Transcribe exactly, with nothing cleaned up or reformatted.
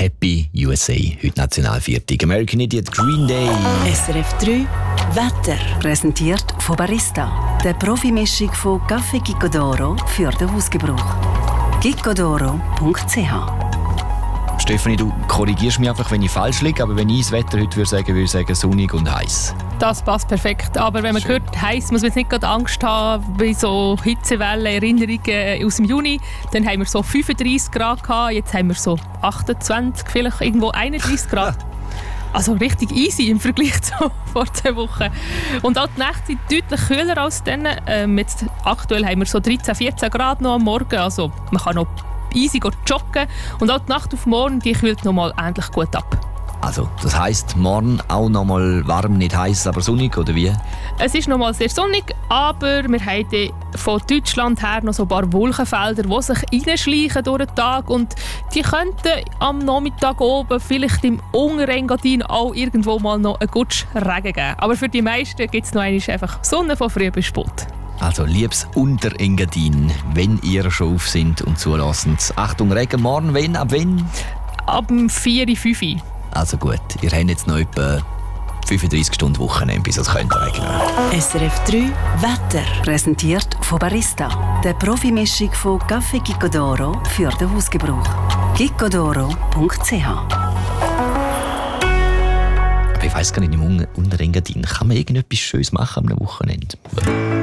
Happy U S A, heute Nationalviertag. American Idiot, Green Day. S R F drei Wetter. Präsentiert von Barista. Der Profimischung von Kaffee Gicodoro für den Hausgebrauch. gicodoro punkt c h. Stefanie, du korrigierst mich einfach, wenn ich falsch liege, aber wenn ich das Wetter heute würde sagen, würde ich sagen sonnig und heiß. Das passt perfekt. Aber wenn man Schön. hört, heiß, muss man jetzt nicht gerade Angst haben bei so Hitzewellen, Erinnerungen aus dem Juni. Dann haben wir so fünfunddreissig Grad gehabt, jetzt haben wir so achtundzwanzig, vielleicht irgendwo einunddreissig Grad. Also richtig easy im Vergleich zu vor zwei Wochen. Und auch die Nächte sind deutlich kühler als dann. Ähm, jetzt aktuell haben wir so dreizehn, vierzehn Grad noch am Morgen. Also man kann noch easy joggen. Und auch die Nacht auf morgen, die kühlt noch mal endlich gut ab. Also, das heisst, morgen auch noch mal warm, nicht heiß, aber sonnig, oder wie? Es ist noch mal sehr sonnig, aber wir haben von Deutschland her noch so ein paar Wolkenfelder, die sich reinschleichen durch den Tag. Und die könnten am Nachmittag oben, vielleicht im Unterengadin, auch irgendwo mal noch einen Gutsch Regen geben. Aber für die meisten gibt es noch einmal einfach Sonne von früh bis spät. Also, liebes Unterengadin, wenn ihr schon auf sind und zulassen. Achtung, Regen morgen, wenn, ab wann? Ab vier, fünf. Also gut, ihr habt jetzt noch etwa fünfunddreissig Stunden Wochenende, bis es könnte regnen. S R F drei Wetter. Präsentiert von Barista. Der Profimischung von Kaffee Gicodoro für den Hausgebrauch. gicodoro punkt c h. Aber ich weiss gar nicht, im Unterengadin kann man irgendetwas Schönes machen am Wochenende.